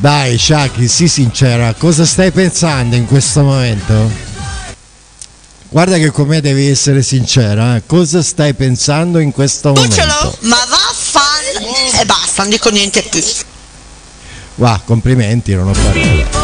Dai Shaki, sii sincera, cosa stai pensando in questo momento? Guarda che con me devi essere sincera, cosa stai pensando in questo momento? Cucciolo, ma vaffan e basta, non dico niente più. Complimenti, non ho parole.